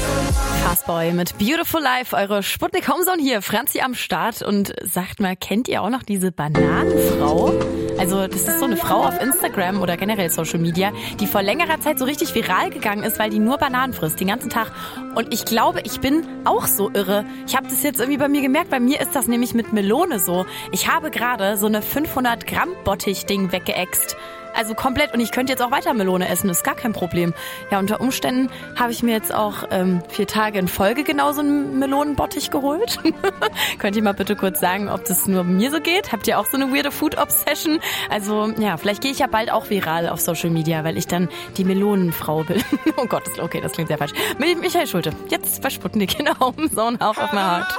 Fastboy mit Beautiful Life, eure Sputnik Homezone hier, Franzi am Start und sagt mal, kennt ihr auch noch diese Bananenfrau? Also das ist so eine Frau auf Instagram oder generell Social Media, die vor längerer Zeit so richtig viral gegangen ist, weil die nur Bananen frisst, den ganzen Tag. Und ich glaube, ich bin auch so irre. Ich habe das jetzt irgendwie bei mir gemerkt, bei mir ist das nämlich mit Melone so. Ich habe gerade so eine 500 Gramm Bottich-Ding weggeäxt. Also komplett. Und ich könnte jetzt auch weiter Melone essen, ist gar kein Problem. Ja, unter Umständen habe ich mir jetzt auch 4 Tage in Folge genau so einen Melonenbottich geholt. Könnt ihr mal bitte kurz sagen, ob das nur mir so geht? Habt ihr auch so eine weirde Food-Obsession? Also ja, vielleicht gehe ich ja bald auch viral auf Social Media, weil ich dann die Melonenfrau bin. Oh Gott, okay, das klingt sehr falsch. Michael Schulte, jetzt bei Sputnik in der Homezone, auf my heart.